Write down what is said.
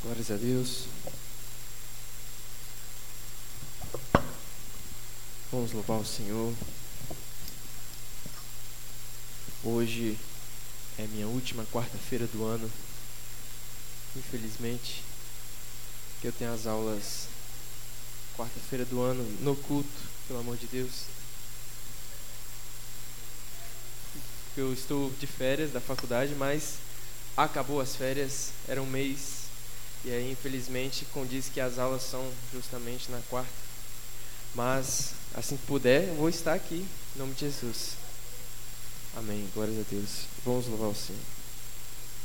Glórias a Deus. Vamos louvar o Senhor. Hoje é minha última quarta-feira do ano. Infelizmente, que eu tenho as aulas quarta-feira do ano no culto, pelo amor de Deus. Eu estou de férias da faculdade, mas acabou as férias, era um mês. E aí, infelizmente, condiz que as aulas são justamente na quarta. Mas, assim que puder, eu vou estar aqui, em nome de Jesus. Amém. Glórias a Deus. Vamos louvar o Senhor.